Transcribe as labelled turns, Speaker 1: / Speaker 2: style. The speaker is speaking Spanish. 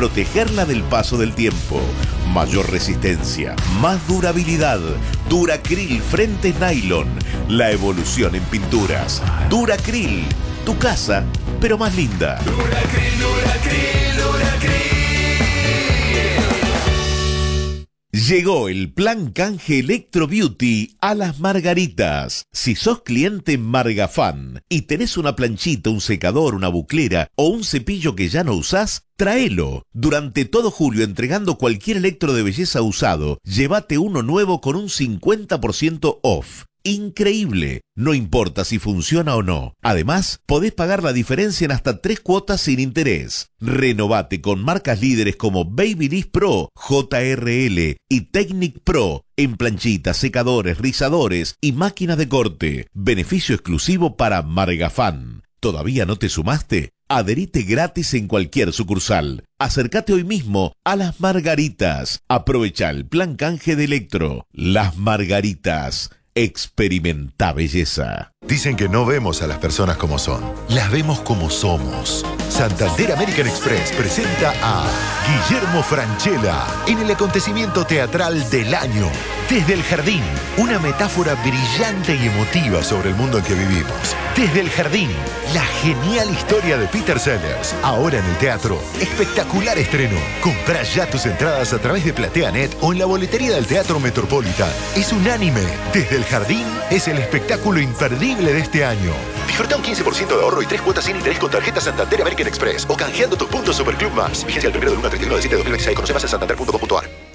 Speaker 1: protegerla del paso del tiempo. Mayor resistencia, más durabilidad. Duracril frentes nylon. La evolución en pinturas. Duracril, tu casa, pero más linda.
Speaker 2: Duracril, Duracril, Duracril.
Speaker 1: Llegó el plan canje Electro Beauty a Las Margaritas. Si sos cliente Margafan y tenés una planchita, un secador, una buclera o un cepillo que ya no usás, tráelo. Durante todo julio, entregando cualquier electro de belleza usado, llévate uno nuevo con un 50% off. Increíble. No importa si funciona o no. Además, podés pagar la diferencia en hasta 3 cuotas sin interés. Renovate con marcas líderes como Babyliss Pro, JRL y Technic Pro en planchitas, secadores, rizadores y máquinas de corte. Beneficio exclusivo para Margafan. ¿Todavía no te sumaste? Adherite gratis en cualquier sucursal. Acércate hoy mismo a Las Margaritas. Aprovecha el plan canje de Electro. Las Margaritas. Experimenta belleza.
Speaker 3: Dicen que no vemos a las personas como son, las vemos como somos. Santander American Express presenta a Guillermo Francella en el acontecimiento teatral del año. Desde el Jardín, una metáfora brillante y emotiva sobre el mundo en que vivimos. Desde el Jardín, la genial historia de Peter Sellers. Ahora en el teatro, espectacular estreno. Comprá ya tus entradas a través de PlateaNet o en la boletería del Teatro Metropolitan. Es unánime. Desde el Jardín es el espectáculo imperdible de este año. Disfruta un 15% de ahorro y 3 cuotas sin interés con tarjeta Santander American Express o canjeando tus puntos Superclub Más. Vigencia del 1 del 1 al 31 de 7 de 2026. Conoce más en santander.com.ar.